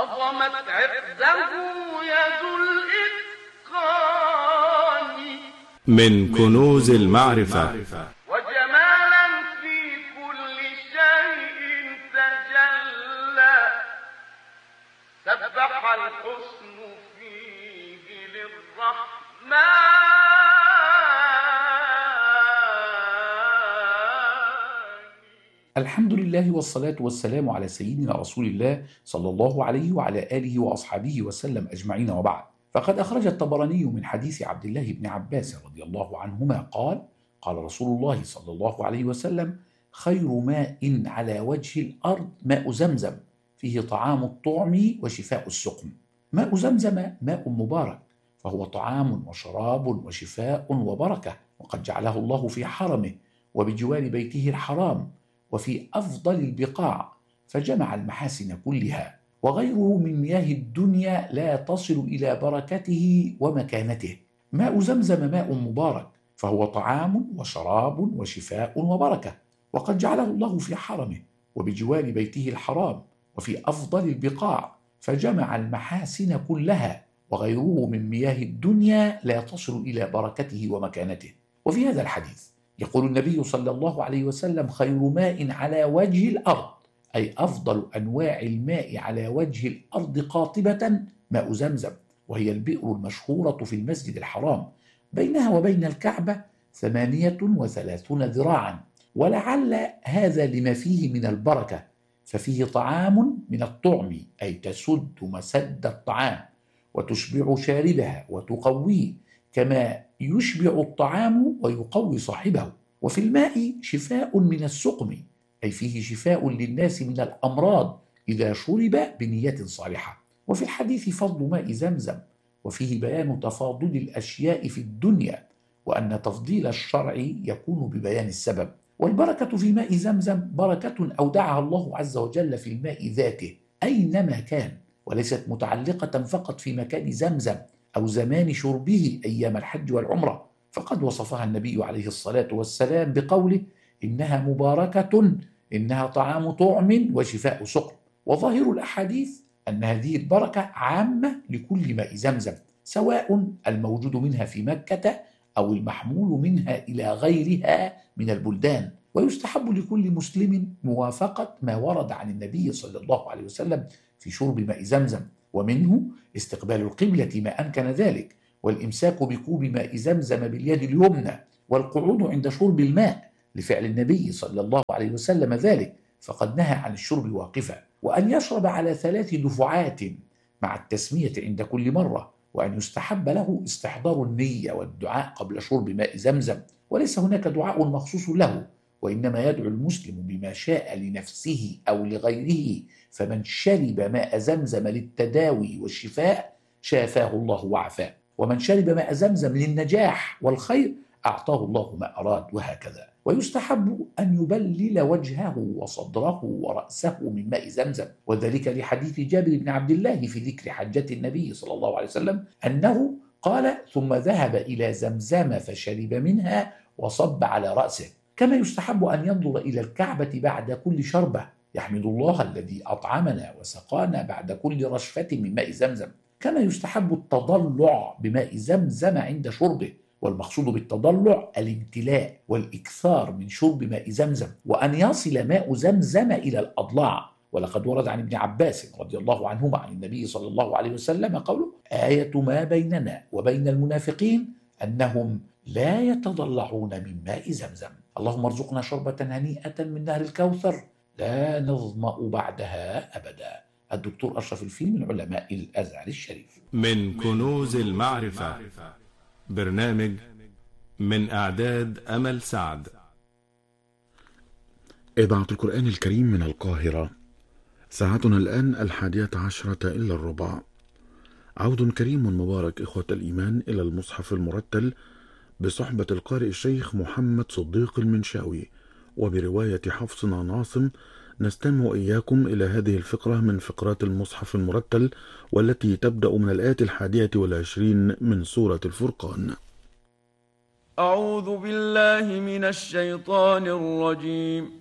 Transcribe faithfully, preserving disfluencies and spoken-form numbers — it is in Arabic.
عظمت عقده يد الإتقان من كنوز المعرفة وجمالا في كل شيء تجلى سبح الحسن فيه للرحمن. الحمد لله والصلاة والسلام على سيدنا رسول الله صلى الله عليه وعلى آله وأصحابه وسلم أجمعين، وبعد. فقد أخرج الطبراني من حديث عبد الله بن عباس رضي الله عنهما قال: قال رسول الله صلى الله عليه وسلم: خير ماء على وجه الأرض ماء زمزم، فيه طعام الطعم وشفاء السقم. ماء زمزم ماء مبارك، فهو طعام وشراب وشفاء وبركة، وقد جعله الله في حرمه وبجوار بيته الحرام وفي أفضل البقاع، فجمع المحاسن كلها، وغيره من مياه الدنيا لا تصل إلى بركته ومكانته. ماء زمزم ماء مبارك، فهو طعام وشراب وشفاء وبركة، وقد جعله الله في حرمه وبجوار بيته الحرام وفي أفضل البقاع، فجمع المحاسن كلها، وغيره من مياه الدنيا لا تصل إلى بركته ومكانته. وفي هذا الحديث يقول النبي صلى الله عليه وسلم: خير ماء على وجه الأرض، أي أفضل أنواع الماء على وجه الأرض قاطبة ماء زمزم، وهي البئر المشهورة في المسجد الحرام، بينها وبين الكعبة ثمانية وثلاثون ذراعا، ولعل هذا لما فيه من البركة، ففيه طعام من الطعم، أي تسد مسد الطعام وتشبع شاربها وتقويه، كما يشبع الطعام ويقوي صاحبه. وفي الماء شفاء من السقم، أي فيه شفاء للناس من الأمراض إذا شرب بنية صالحة. وفي الحديث فضل ماء زمزم، وفيه بيان تفاضل الأشياء في الدنيا، وأن تفضيل الشرع يكون ببيان السبب. والبركة في ماء زمزم بركة أودعها الله عز وجل في الماء ذاته أينما كان، وليست متعلقة فقط في مكان زمزم أو زمان شربه أيام الحج والعمرة، فقد وصفها النبي عليه الصلاة والسلام بقوله: إنها مباركة، إنها طعام طعم وشفاء سقم. وظاهر الأحاديث أن هذه البركة عامة لكل ماء زمزم، سواء الموجود منها في مكة أو المحمول منها إلى غيرها من البلدان. ويستحب لكل مسلم موافقة ما ورد عن النبي صلى الله عليه وسلم في شرب ماء زمزم، ومنه استقبال القبلة ما أمكن ذلك، والإمساك بكوب ماء زمزم باليد اليمنى، والقعود عند شرب الماء لفعل النبي صلى الله عليه وسلم ذلك، فقد نهى عن الشرب واقفا، وأن يشرب على ثلاث دفعات مع التسمية عند كل مرة، وأن يستحب له استحضار النية والدعاء قبل شرب ماء زمزم، وليس هناك دعاء مخصوص له، وإنما يدعو المسلم بما شاء لنفسه أو لغيره. فمن شرب ماء زمزم للتداوي والشفاء شافاه الله وعافاه، ومن شرب ماء زمزم للنجاح والخير أعطاه الله ما أراد، وهكذا. ويستحب أن يبلل وجهه وصدره ورأسه من ماء زمزم، وذلك لحديث جابر بن عبد الله في ذكر حجة النبي صلى الله عليه وسلم أنه قال: ثم ذهب إلى زمزم فشرب منها وصب على رأسه. كما يستحب أن ينظر إلى الكعبة بعد كل شربة، يحمد الله الذي أطعمنا وسقانا بعد كل رشفة من ماء زمزم. كما يستحب التضلع بماء زمزم عند شربه، والمقصود بالتضلع الامتلاء والإكثار من شرب ماء زمزم، وأن يصل ماء زمزم إلى الأضلاع. ولقد ورد عن ابن عباس رضي الله عنهما عن النبي صلى الله عليه وسلم قوله: آية ما بيننا وبين المنافقين أنهم لا يتضلعون من ماء زمزم. اللهم ارزقنا شربة هنيئة من نهر الكوثر لا نظمأ بعدها أبدا. الدكتور أشرف الفيل من علماء الأزهر الشريف. من كنوز المعرفة، برنامج من إعداد أمل سعد. إذاعة القرآن الكريم من القاهرة، ساعتنا الآن الحادية عشرة إلا الربع. عود كريم مبارك إخوة الإيمان إلى المصحف المرتل بصحبة القارئ الشيخ محمد صديق المنشاوي، وبرواية حفصنا ناصم نستمع إياكم إلى هذه الفقرة من فقرات المصحف المرتل، والتي تبدأ من الآية الحادية والعشرين من سورة الفرقان. أعوذ بالله من الشيطان الرجيم.